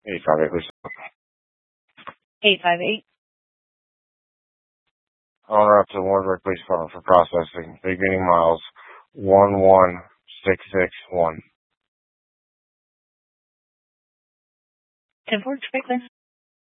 858, please. 858. On route to Warrenburg Police Department for processing. Beginning miles 11661. 10-4,